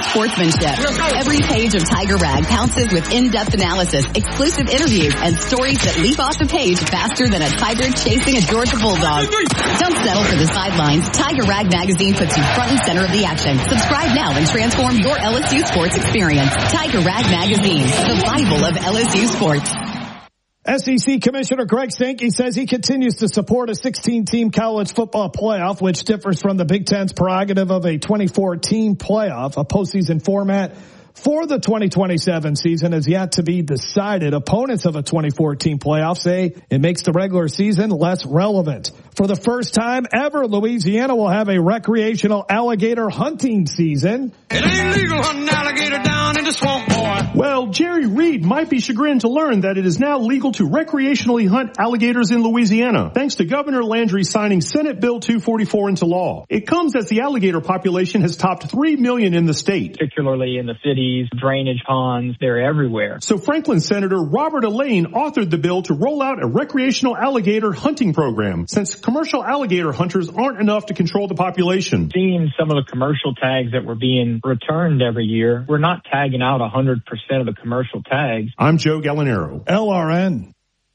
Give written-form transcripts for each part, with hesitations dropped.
sportsmanship. Every page of Tiger Rag pounces with in-depth analysis, exclusive interviews, and stories that leap off the page faster than a tiger chasing a Georgia Bulldog. Don't settle for the sidelines. Tiger Rag Magazine puts you front and center of the action. Subscribe now and transform your LSU sports experience. Tiger Rag Magazine, the Bible of LSU sports. SEC Commissioner Greg Sankey says he continues to support a 16-team college football playoff, which differs from the Big Ten's prerogative of a 24-team playoff. A postseason format for the 2027 season is yet to be decided. Opponents of a 24-team playoff say it makes the regular season less relevant. For the first time ever, Louisiana will have a recreational alligator hunting season. It ain't legal hunting alligator down in the swamp, boy. Well, Jerry Reed might be chagrined to learn that it is now legal to recreationally hunt alligators in Louisiana, thanks to Governor Landry signing Senate Bill 244 into law. It comes as the alligator population has topped 3 million in the state. Particularly in the cities, drainage ponds, they're everywhere. So Franklin Senator Robert Elaine authored the bill to roll out a recreational alligator hunting program, since commercial alligator hunters aren't enough to control the population. Seeing some of the commercial tags that were being returned every year, we're not tagging out 100% of the commercial tags. I'm Joe Gallinaro. LRN.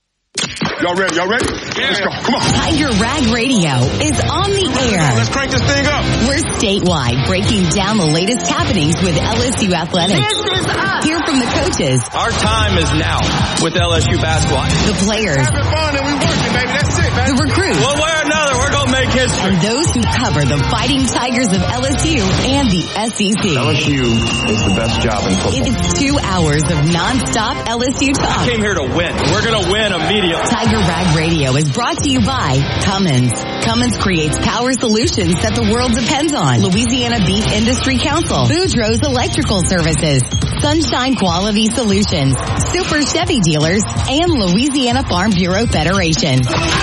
Y'all ready? Yeah. Let's go. Come on. Tiger Rag Radio is on the air. Let's crank this thing up. We're statewide, breaking down the latest happenings with LSU athletics. Hear from the coaches. Our time is now with LSU basketball. The players. Having fun and we working, baby. That's it, man. The recruits. One way or another, we're going to make history. And those who cover the Fighting Tigers of LSU and the SEC. LSU is the best job in football. It is 2 hours of nonstop LSU talk. I came here to win. We're going to win immediately. Tiger Rag Radio is brought to you by Cummins. Cummins creates power solutions that the world depends on. Louisiana Beef Industry Council. Boudreaux's Electrical Services. Sunshine Quality Solutions. Super Chevy Dealers. And Louisiana Farm Bureau Federation.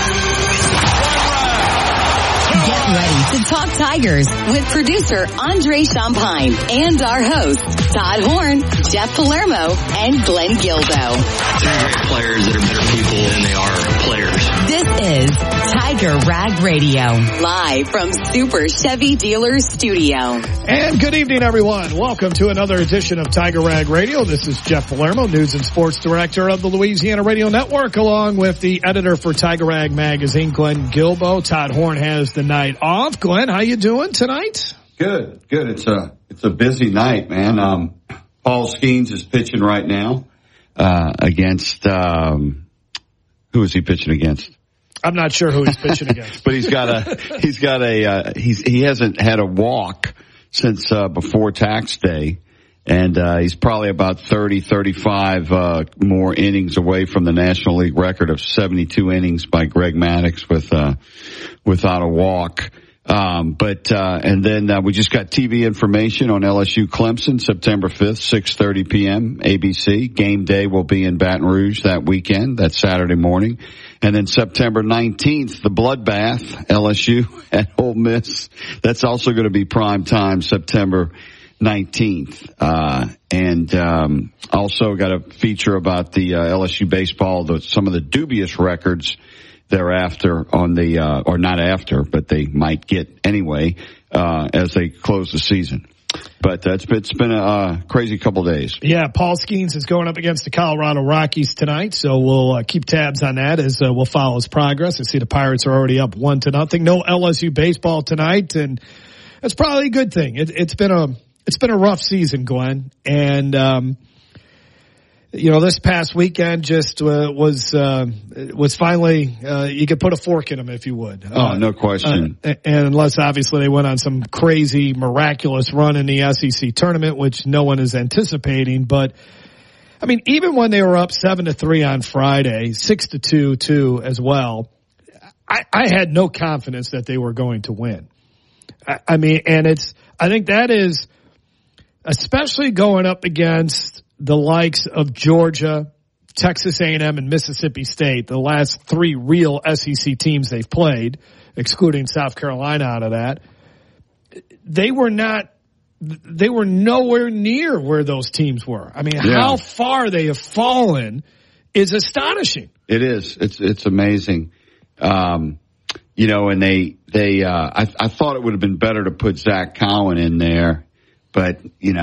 Get ready to talk Tigers with producer Andre Champagne and our hosts Todd Horn, Jeff Palermo, and Glenn Gilbo. They're great players that are better people than they are players. This is Tiger Rag Radio, live from Super Chevy Dealers Studio. And good evening, everyone. Welcome to another edition of Tiger Rag Radio. This is Jeff Palermo, News and Sports Director of the Louisiana Radio Network, along with the editor for Tiger Rag Magazine, Glenn Gilbo. Todd Horn has the night off. Glenn, how you doing tonight? Good. It's a busy night, man. Paul Skeens is pitching right now against who is he pitching against? I'm not sure who he's pitching against, but he hasn't had a walk since before tax day, and he's probably about 35 more innings away from the National League record of 72 innings by Greg Maddux without a walk. And then we just got TV information on LSU Clemson, September 5th, 6:30 p.m. ABC. Game day will be in Baton Rouge that weekend. That's Saturday morning. And then September 19th, the bloodbath, LSU at Ole Miss. That's also going to be prime time, September 19th. Also got a feature about the LSU baseball, some of the dubious records thereafter on the, or not after, but they might get anyway, as they close the season. But it's been a crazy couple days. Yeah, Paul Skeens is going up against the Colorado Rockies tonight, so we'll keep tabs on that as we'll follow his progress. I see the Pirates are already up 1-0. No LSU baseball tonight, and that's probably a good thing. It's been a rough season, Glenn, and this past weekend just was finally you could put a fork in them if you would. Oh, no question. And unless obviously they went on some crazy miraculous run in the SEC tournament, which no one is anticipating. But I mean, even when they were up 7-3 on Friday, 6-2 too as well, I had no confidence that they were going to win. I think that is especially going up against the likes of Georgia, Texas A&M, and Mississippi State, the last three real SEC teams they've played, excluding South Carolina out of that. They were nowhere near where those teams were. I mean, how far they have fallen is astonishing. It is. It's amazing. And I thought it would have been better to put Zach Cowan in there, but,